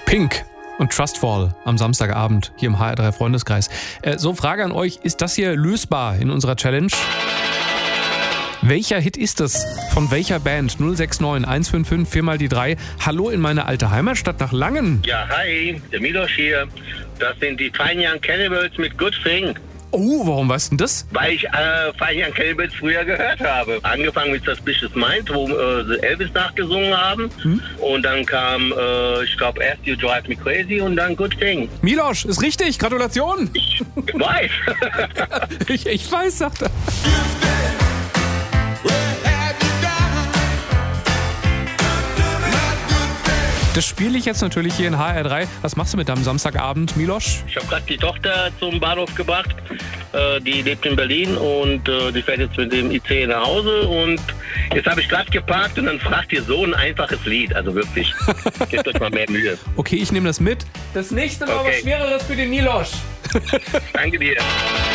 Pink und Trustfall am Samstagabend hier im HR3 Freundeskreis. So, Frage an euch, ist das hier lösbar in unserer Challenge? Welcher Hit ist es? Von welcher Band? 069 155 4 mal die 3. Hallo in meine alte Heimatstadt nach Langen. Ja, hi, der Miloš hier. Das sind die Fine Young Cannibals mit Good Thing. Oh, warum weißt du denn das? Weil ich Fine Young Cannibals früher gehört habe. Angefangen mit Suspicious Mind, wo sie Elvis nachgesungen haben. Und dann kam, ich glaube, erst You Drive Me Crazy und dann Good Thing. Miloš, ist richtig. Gratulation. Ich weiß. ich weiß, sagt er. Das spiele ich jetzt natürlich hier in HR3. Was machst du mit deinem Samstagabend, Miloš? Ich habe gerade die Tochter zum Bahnhof gebracht. Die lebt in Berlin und die fährt jetzt mit dem IC nach Hause. Und jetzt habe ich gerade geparkt und dann fragt ihr so ein einfaches Lied. Also wirklich, gebt euch mal mehr Mühe. Okay, ich nehme das mit. Das nächste Mal was Schwereres für den Miloš. Danke dir.